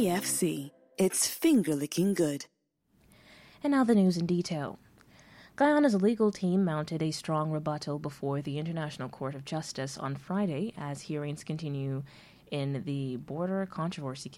KFC. It's finger-licking good. And now the news in detail. Guyana's legal team mounted a strong rebuttal before the International Court of Justice on Friday as hearings continue in the border controversy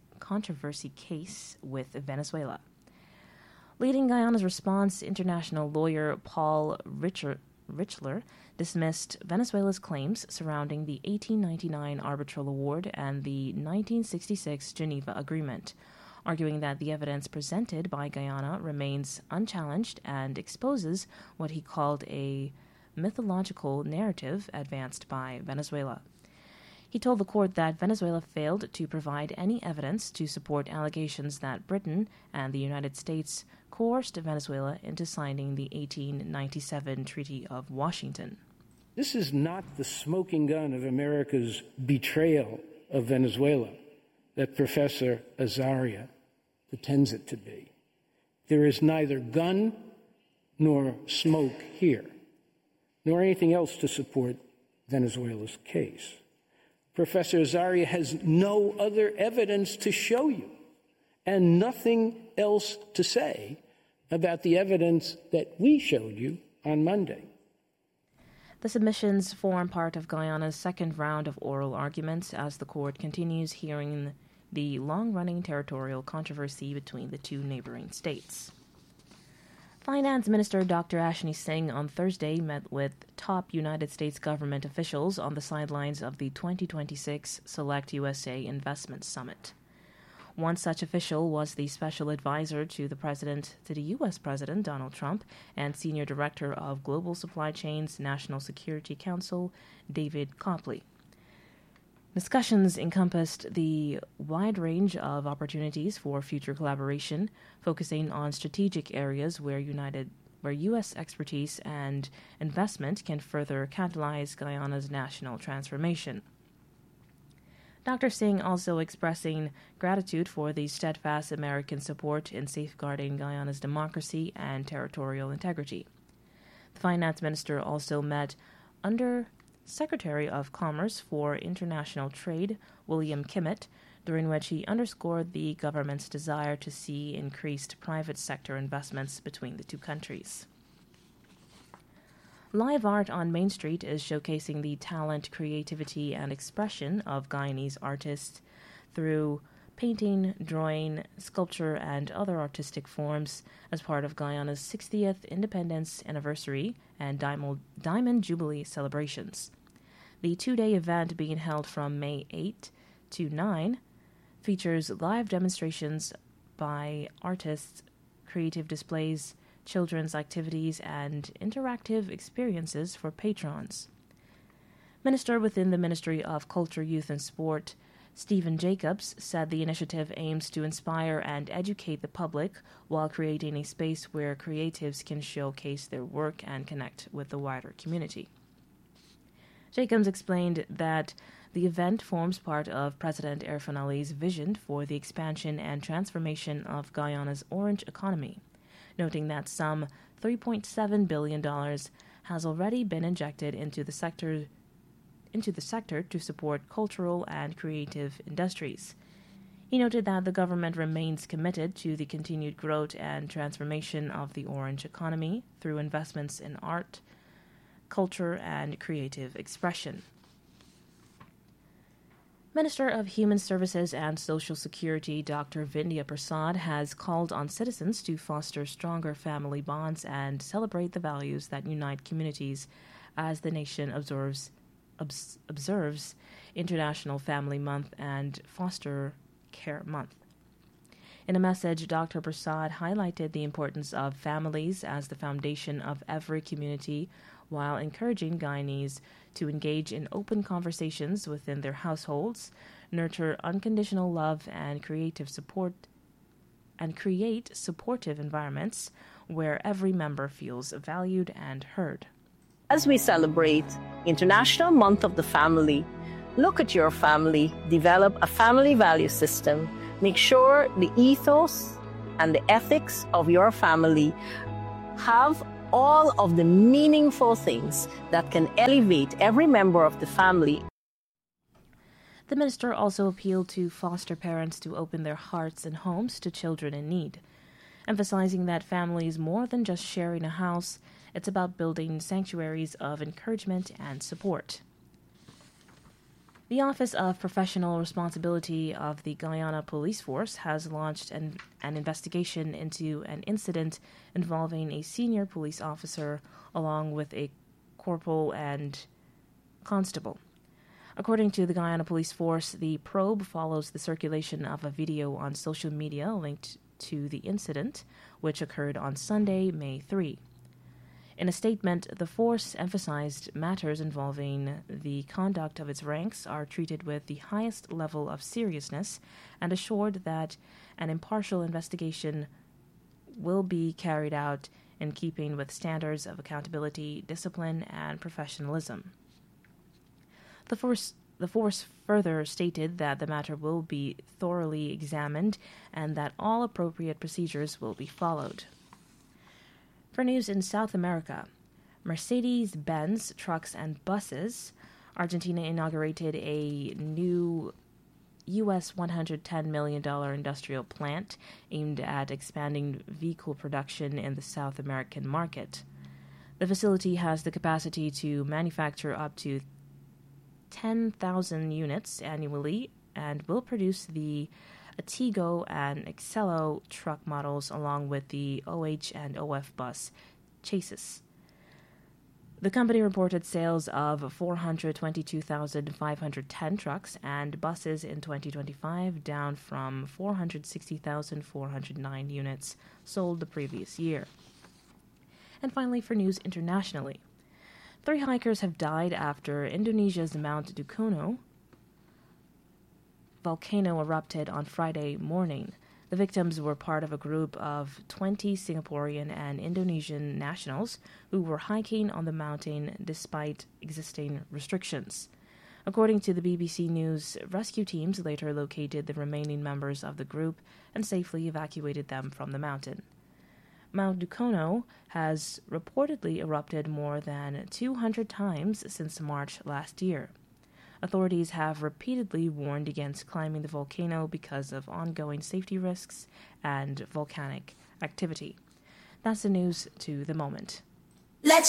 case with Venezuela. Leading Guyana's response, international lawyer Paul Richler dismissed Venezuela's claims surrounding the 1899 arbitral award and the 1966 Geneva Agreement, arguing that the evidence presented by Guyana remains unchallenged and exposes what he called a mythological narrative advanced by Venezuela. He told the court that Venezuela failed to provide any evidence to support allegations that Britain and the United States coerced Venezuela into signing the 1897 Treaty of Washington. This is not the smoking gun of America's betrayal of Venezuela that Professor Azaria pretends it to be. There is neither gun nor smoke here, nor anything else to support Venezuela's case. Professor Azaria has no other evidence to show you and nothing else to say about the evidence that we showed you on Monday. The submissions form part of Guyana's second round of oral arguments as the court continues hearing the long-running territorial controversy between the two neighboring states. Finance Minister Dr. Ashney Singh on Thursday met with top United States government officials on the sidelines of the 2026 Select USA Investment Summit. One such official was the special advisor to the U.S. President Donald Trump and Senior Director of Global Supply Chain's National Security Council, David Copley. Discussions encompassed the wide range of opportunities for future collaboration, focusing on strategic areas where U.S. expertise and investment can further catalyze Guyana's national transformation. Dr. Singh also expressing gratitude for the steadfast American support in safeguarding Guyana's democracy and territorial integrity. The finance minister also met Under Secretary of Commerce for International Trade, William Kimmett, during which he underscored the government's desire to see increased private sector investments between the two countries. Live art on Main Street is showcasing the talent, creativity, and expression of Guyanese artists through painting, drawing, sculpture, and other artistic forms as part of Guyana's 60th Independence Anniversary and Diamond Jubilee celebrations. The two-day event, being held from May 8 to 9, features live demonstrations by artists, creative displays, children's activities, and interactive experiences for patrons. Minister within the Ministry of Culture, Youth and Sport, Stephen Jacobs, said the initiative aims to inspire and educate the public while creating a space where creatives can showcase their work and connect with the wider community. Jacobs explained that the event forms part of President Irfaan Ali's vision for the expansion and transformation of Guyana's orange economy, noting that some $3.7 billion has already been injected into the sector to support cultural and creative industries. He noted that the government remains committed to the continued growth and transformation of the orange economy through investments in art, culture, and creative expression. Minister of Human Services and Social Security Dr. Vindhya Prasad has called on citizens to foster stronger family bonds and celebrate the values that unite communities as the nation observes International Family Month and Foster Care Month. In a message, Dr. Prasad highlighted the importance of families as the foundation of every community while encouraging Guyanese to engage in open conversations within their households, nurture unconditional love, and create supportive environments where every member feels valued and heard. As we celebrate International Month of the Family, look at your family, develop a family value system, make sure the ethos and the ethics of your family have all of the meaningful things that can elevate every member of the family. The minister also appealed to foster parents to open their hearts and homes to children in need, emphasizing that family is more than just sharing a house. It's about building sanctuaries of encouragement and support. The Office of Professional Responsibility of the Guyana Police Force has launched an investigation into an incident involving a senior police officer along with a corporal and constable. According to the Guyana Police Force, the probe follows the circulation of a video on social media linked to the incident, which occurred on Sunday, May 3. In a statement, the force emphasized matters involving the conduct of its ranks are treated with the highest level of seriousness and assured that an impartial investigation will be carried out in keeping with standards of accountability, discipline, and professionalism. The force further stated that the matter will be thoroughly examined and that all appropriate procedures will be followed. For news in South America, Mercedes-Benz Trucks and Buses, Argentina inaugurated a new U.S. $110 million industrial plant aimed at expanding vehicle production in the South American market. The facility has the capacity to manufacture up to 10,000 units annually and will produce the Atigo and Excello truck models along with the OH and OF bus chassis. The company reported sales of 422,510 trucks and buses in 2025, down from 460,409 units sold the previous year. And finally, for news internationally, 3 hikers have died after Indonesia's Mount Dukono volcano erupted on Friday morning. The victims were part of a group of 20 Singaporean and Indonesian nationals who were hiking on the mountain despite existing restrictions. According to the BBC News, rescue teams later located the remaining members of the group and safely evacuated them from the mountain. Mount Dukono has reportedly erupted more than 200 times since March last year. Authorities have repeatedly warned against climbing the volcano because of ongoing safety risks and volcanic activity. That's the news to the moment.